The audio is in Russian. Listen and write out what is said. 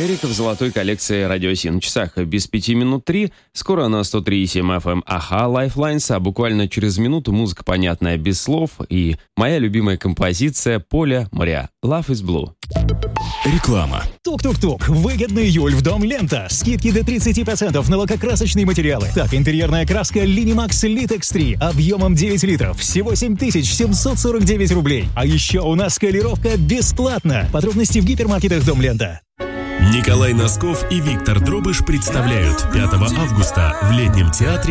Эрика в золотой коллекции Радио Си. На часах без 5:03. Скоро на 103,7 FM Аха Lifelines, а буквально через минуту музыка понятная без слов и моя любимая композиция Поля Мориа «Love is Blue». Реклама. Тук-тук-тук. Выгодный июль в Дом Лента. Скидки до 30% на лакокрасочные материалы. Так, интерьерная краска Linimax Litex 3 объемом 9 литров. Всего 7749 рублей. А еще у нас колировка бесплатно. Подробности в гипермаркетах Дом Лента. Николай Носков и Виктор Дробыш представляют 5 августа в Летнем театре